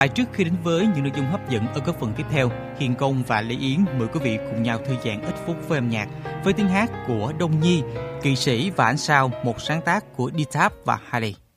Trước khi đến với những nội dung hấp dẫn ở các phần tiếp theo, Hiền Công và Lê Yến mời quý vị cùng nhau thư giãn ít phút với âm nhạc với tiếng hát của Đông Nhi, Kỵ sĩ và Ánh sao, một sáng tác của Đi Tháp và Haley.